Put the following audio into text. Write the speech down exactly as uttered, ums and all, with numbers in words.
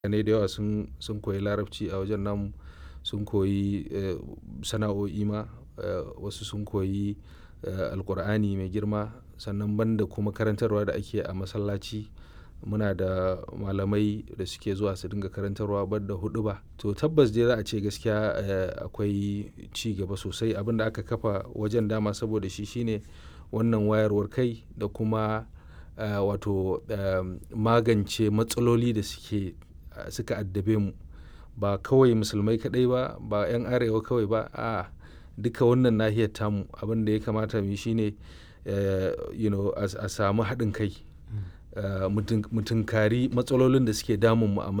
Mutane da yawa sun sun koyi Larabci a wajen namu, sun koyi eh, sana'o'i ma, eh, wasu sun koyi eh, Alqur'ani mai girma. Sannan banda kuma karantarwa da ake a masallaci, muna da malamai da suke zuwa su dinga karantarwa banda huɗuba. To tabbas dai za a ce gaskiya eh, akwai ci gaba sosai. Abin da aka kafa wajen dama saboda shi shine wannan wayarwar kai da kuma eh, wato eh, magance matsaloli da suke suka addabe mu. Ba kawai musulmai kaɗai ba, ba 'yan arewa kawai ba, a'a duka wannan nahiyar tamu. Abin da ya kamata mu yi shine eh, you know a samu haɗin kai. Eh, mu tunkari matsalolin da suke damun mu a.